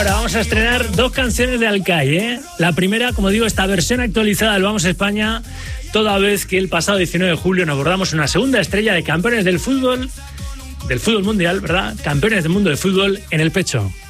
ahora vamos a estrenar 2 canciones de Alcai, ¿eh? La primera, como digo, esta versión actualizada del Vamos España, toda vez que el pasado 19 de julio nos bordamos una segunda estrella de campeones del fútbol mundial, ¿verdad? Campeones del mundo de fútbol en el pecho.